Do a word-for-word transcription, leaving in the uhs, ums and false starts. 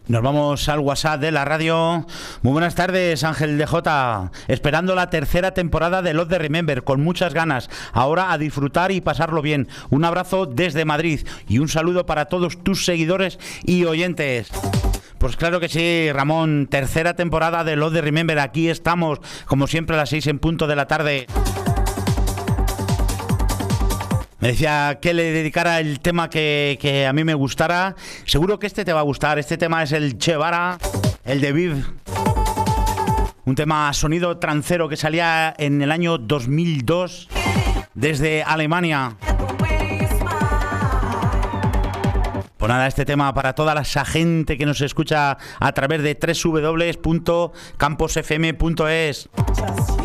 Nos vamos al WhatsApp de la radio. Muy buenas tardes, Ángel de Jota. Esperando la tercera temporada de Love the Remember, con muchas ganas. Ahora a disfrutar y pasarlo bien. Un abrazo desde Madrid y un saludo para todos tus seguidores y oyentes. Pues claro que sí, Ramón. Tercera temporada de Love the Remember. Aquí estamos, como siempre, a las seis en punto de la tarde. Me decía que le dedicara el tema que, que a mí me gustara. Seguro que este te va a gustar. Este tema es el Che Vara, el de Viv. Un tema sonido trancero que salía en el año dos mil dos desde Alemania. Pues nada, este tema para toda esa gente que nos escucha a través de doble u doble u doble u punto campos f m punto es.